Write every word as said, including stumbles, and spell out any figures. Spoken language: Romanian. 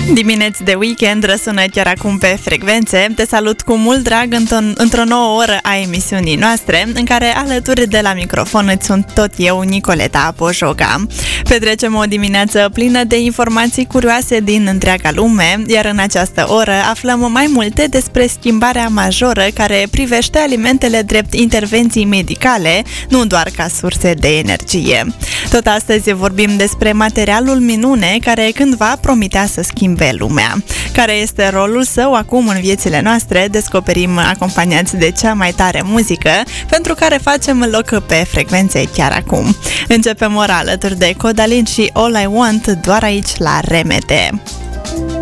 Dimineți de weekend răsună chiar acum pe frecvențe. Te salut cu mult drag într-o, într-o nouă oră a emisiunii noastre, în care alături de la microfon îți sunt tot eu, Nicoleta Pojoga. Petrecem o dimineață plină de informații curioase din întreaga lume, iar în această oră aflăm mai multe despre schimbarea majoră care privește alimentele drept intervenții medicale, nu doar ca surse de energie. Tot astăzi vorbim despre materialul minune care cândva promitea să schimbe lumea. Care este rolul său acum în viețile noastre? Descoperim acompaniați de cea mai tare muzică, pentru care facem loc pe frecvențe chiar acum. Începem ora alături de Codalin și All I Want, doar aici la R M T.